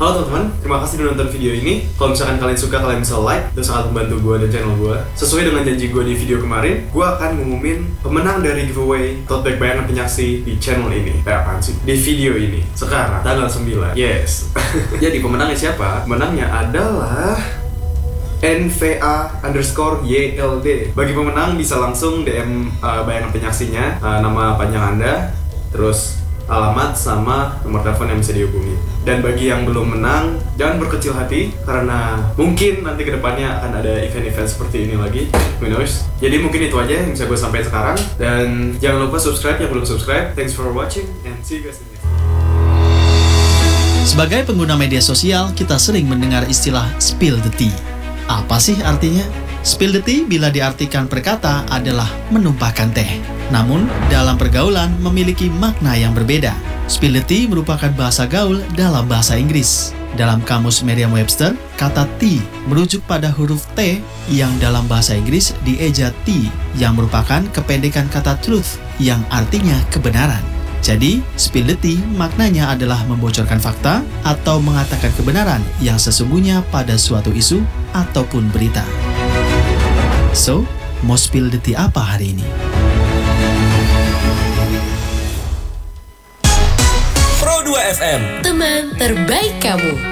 Halo teman-teman, terima kasih sudah nonton video ini. Kalau misalkan kalian suka, kalian bisa like. Itu sangat membantu gue dan channel gue. Sesuai dengan janji gue di video kemarin, gue akan ngumumin pemenang dari giveaway tote bag bayangan penyaksi di channel ini. Apaan sih? Di video ini. Sekarang, tanggal 9. Yes. Jadi pemenangnya siapa? Pemenangnya adalah NVA_YLD. Bagi pemenang bisa langsung DM bayangan penyaksinya, nama panjang Anda, terus alamat sama nomor telepon yang bisa dihubungi. Dan bagi yang belum menang, jangan berkecil hati karena mungkin nanti kedepannya akan ada event-event seperti ini lagi. Who knows? Jadi mungkin itu aja yang bisa gue sampaikan sekarang. Dan jangan lupa subscribe yang belum subscribe. Thanks for watching and see you guys in the next video. Sebagai pengguna media sosial, kita sering mendengar istilah spill the tea. Apa sih artinya? Spill the tea bila diartikan perkata adalah menumpahkan teh. Namun, dalam pergaulan memiliki makna yang berbeda. Spill the tea merupakan bahasa gaul dalam bahasa Inggris. Dalam kamus Merriam-Webster, kata tea merujuk pada huruf T yang dalam bahasa Inggris dieja T, yang merupakan kependekan kata truth yang artinya kebenaran. Jadi, spill the tea maknanya adalah membocorkan fakta atau mengatakan kebenaran yang sesungguhnya pada suatu isu ataupun berita. So, mau spill the tea apa hari ini? Pro 2 FM, teman terbaik kamu.